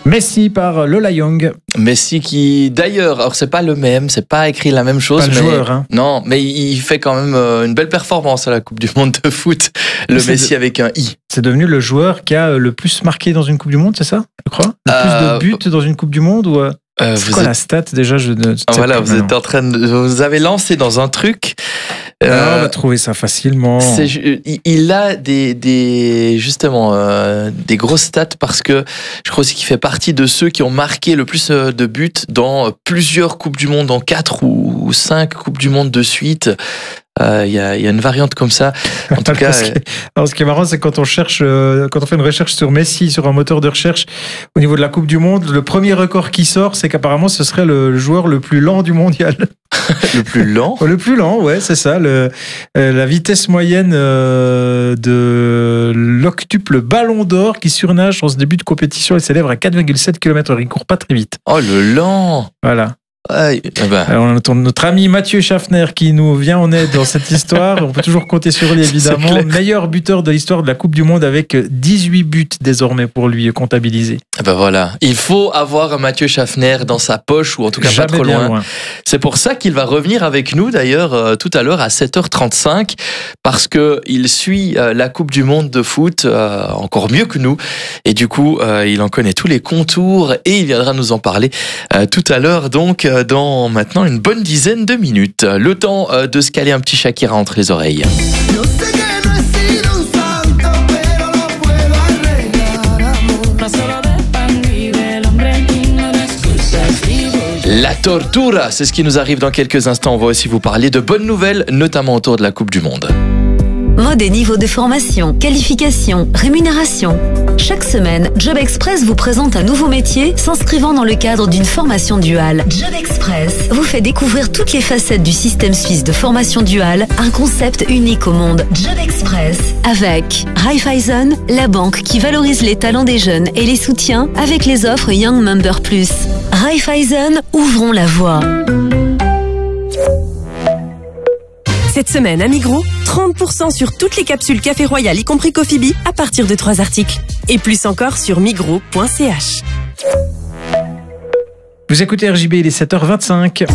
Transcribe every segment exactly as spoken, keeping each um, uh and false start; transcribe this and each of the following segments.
Messi par Lola Young. Messi qui, d'ailleurs, alors c'est pas le même, c'est pas écrit la même chose. Pas le mais, joueur, hein. Non, mais il fait quand même une belle performance à la Coupe du Monde de foot. Le C'est Messi de... avec un I. C'est devenu le joueur qui a le plus marqué dans une Coupe du Monde, c'est ça, je crois? Le euh... plus de buts dans une Coupe du Monde ou... Euh, c'est quoi êtes... la stat déjà je ne sais Voilà, pas, vous êtes en train de, vous avez lancé dans un truc. Euh, ah, on va trouver ça facilement. C'est, il a des, des justement euh, des grosses stats parce que je crois aussi qu'il fait partie de ceux qui ont marqué le plus de buts dans plusieurs coupes du monde, dans quatre ou cinq coupes du monde de suite. Il euh, y, a, y a une variante comme ça. En tout cas, ce, qui est, alors, ce qui est marrant, c'est quand on cherche, euh, quand on fait une recherche sur Messi sur un moteur de recherche au niveau de la Coupe du Monde, le premier record qui sort, c'est qu'apparemment ce serait le joueur le plus lent du mondial. Le plus lent. Le plus lent, ouais, c'est ça. Le, euh, la vitesse moyenne euh, de l'octuple Ballon d'Or qui surnage en ce début de compétition, il s'élève à quatre virgule sept kilomètres heure. Il court pas très vite. Oh, le lent. Voilà. Ouais, bah. Alors, on a notre ami Mathieu Schaffner qui nous vient en aide dans cette histoire. On peut toujours compter sur lui, évidemment. Meilleur buteur de l'histoire de la Coupe du Monde avec dix-huit buts désormais pour lui comptabilisés. Ben voilà, il faut avoir un Mathieu Schaffner dans sa poche ou en tout cas Jamais pas trop loin. loin. C'est pour ça qu'il va revenir avec nous d'ailleurs euh, tout à l'heure à sept heures trente-cinq parce que il suit euh, la Coupe du Monde de foot euh, encore mieux que nous et du coup euh, il en connaît tous les contours et il viendra nous en parler euh, tout à l'heure donc dans maintenant une bonne dizaine de minutes. Le temps de se caler un petit Shakira entre les oreilles. La tortura, c'est ce qui nous arrive dans quelques instants. On va aussi vous parler de bonnes nouvelles, notamment autour de la Coupe du Monde. Mode et niveau de formation, qualification, rémunération. Chaque semaine, Job Express vous présente un nouveau métier s'inscrivant dans le cadre d'une formation duale. Job Express vous fait découvrir toutes les facettes du système suisse de formation duale, un concept unique au monde. Job Express avec Raiffeisen, la banque qui valorise les talents des jeunes et les soutient avec les offres Young Member Plus. Raiffeisen, ouvrons la voie. Cette semaine à Migros, trente pour cent sur toutes les capsules Café Royal, y compris Coffee Bee, à partir de trois articles. Et plus encore sur migros point c h. Vous écoutez R J B, il est sept heures vingt-cinq.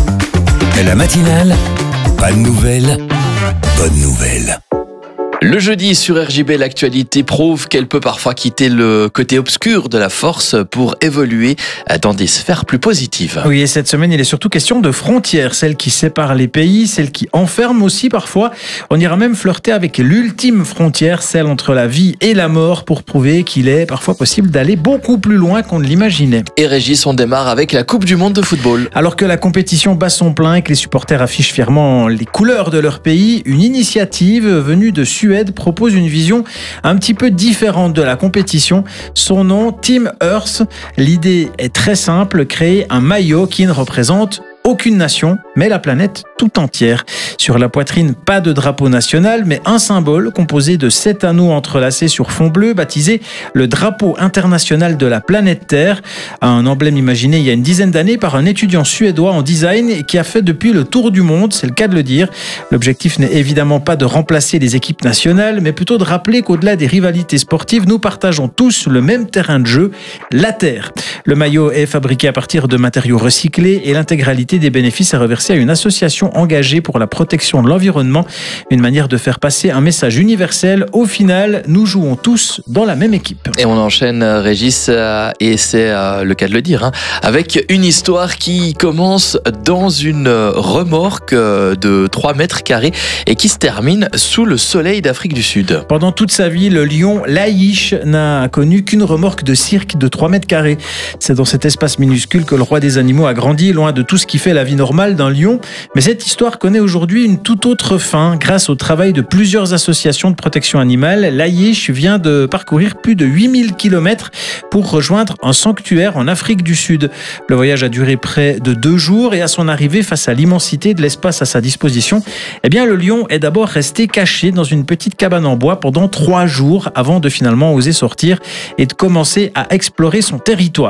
La matinale, pas de nouvelles, bonne nouvelle. Le jeudi sur R J B, l'actualité prouve qu'elle peut parfois quitter le côté obscur de la force pour évoluer dans des sphères plus positives. Oui, et cette semaine, il est surtout question de frontières, celles qui séparent les pays, celles qui enferment aussi parfois. On ira même flirter avec l'ultime frontière, celle entre la vie et la mort, pour prouver qu'il est parfois possible d'aller beaucoup plus loin qu'on ne l'imaginait. Et Régis, on démarre avec la Coupe du Monde de football. Alors que la compétition bat son plein et que les supporters affichent fièrement les couleurs de leur pays, une initiative venue de Suède propose une vision un petit peu différente de la compétition. Son nom, Team Earth. L'idée est très simple, créer un maillot qui ne représente aucune nation, mais la planète tout entière. Sur la poitrine, pas de drapeau national, mais un symbole composé de sept anneaux entrelacés sur fond bleu, baptisé le drapeau international de la planète Terre. Un emblème imaginé il y a une dizaine d'années par un étudiant suédois en design et qui a fait depuis le tour du monde, c'est le cas de le dire. L'objectif n'est évidemment pas de remplacer les équipes nationales, mais plutôt de rappeler qu'au-delà des rivalités sportives, nous partageons tous le même terrain de jeu, la Terre. Le maillot est fabriqué à partir de matériaux recyclés et l'intégralité des bénéfices est reversée à une association engagée pour la protection de l'environnement. Une manière de faire passer un message universel. Au final, nous jouons tous dans la même équipe. Et on enchaîne, Régis, et c'est le cas de le dire, hein, avec une histoire qui commence dans une remorque de trois mètres carrés et qui se termine sous le soleil d'Afrique du Sud. Pendant toute sa vie, le lion Laïch n'a connu qu'une remorque de cirque de trois mètres carrés. C'est dans cet espace minuscule que le roi des animaux a grandi, loin de tout ce qui fait la vie normale d'un lion. Mais cette histoire connaît aujourd'hui une toute autre fin. Grâce au travail de plusieurs associations de protection animale, Laïch vient de parcourir plus de huit mille kilomètres pour rejoindre un sanctuaire en Afrique du Sud. Le voyage a duré près de deux jours et à son arrivée, face à l'immensité de l'espace à sa disposition, eh bien, le lion est d'abord resté caché dans une petite cabane en bois pendant trois jours avant de finalement oser sortir et de commencer à explorer son territoire.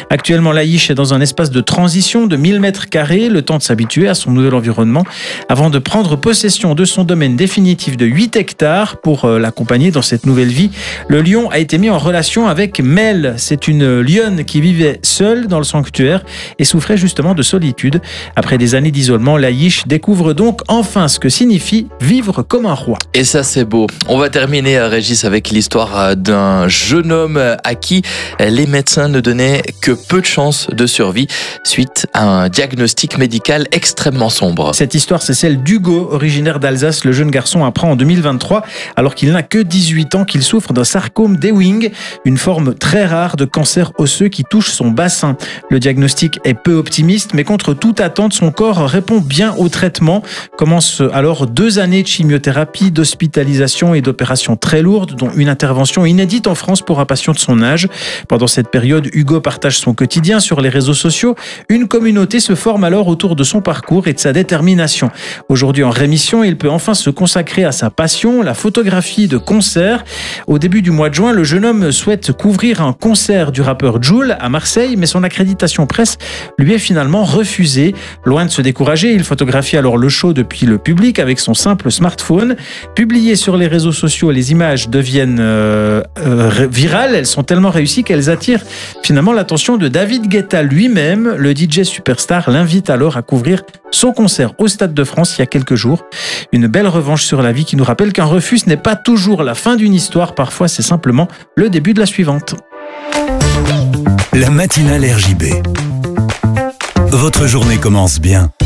Actuellement, Laïch est dans un espace de transition de mille mètres carrés, le temps de s'habituer à son nouvel environnement avant de prendre possession de son domaine définitif de huit hectares. Pour l'accompagner dans cette nouvelle vie, le lion a été mis en relation avec Mel. C'est une lionne qui vivait seule dans le sanctuaire et souffrait justement de solitude. Après des années d'isolement, Laïch découvre donc enfin ce que signifie vivre comme un roi. Et ça, c'est beau. On va terminer, Régis, avec l'histoire d'un jeune homme à qui les médecins ne donnaient que peu de chances de survie suite à un diagnostic médical extrêmement sombre. Cette histoire, c'est celle d'Hugo, originaire d'Alsace. Le jeune garçon apprend en deux mille vingt-trois, alors qu'il n'a que dix-huit ans, qu'il souffre d'un sarcome d'Ewing, une forme très rare de cancer osseux qui touche son bassin. Le diagnostic est peu optimiste, mais contre toute attente, son corps répond bien au traitement. Commence alors deux années de chimiothérapie, d'hospitalisation et d'opérations très lourdes, dont une intervention inédite en France pour un patient de son âge. Pendant cette période, Hugo partage son quotidien sur les réseaux sociaux. Une communauté se forme alors autour de son parcours et de sa détermination. Aujourd'hui en rémission, il peut enfin se consacrer à sa passion, la photographie de concert. Au début du mois de juin, le jeune homme souhaite couvrir un concert du rappeur Jul à Marseille, mais son accréditation presse lui est finalement refusée. Loin de se décourager, il photographie alors le show depuis le public avec son simple smartphone. Publiées sur les réseaux sociaux, les images deviennent euh, euh, virales. Elles sont tellement réussies qu'elles attirent finalement l'attention de David Guetta lui-même. Le D J superstar l'invite alors à couvrir son concert au Stade de France il y a quelques jours. Une belle revanche sur la vie qui nous rappelle qu'un refus ce n'est pas toujours la fin d'une histoire. Parfois, c'est simplement le début de la suivante. La matinale R J B. Votre journée commence bien.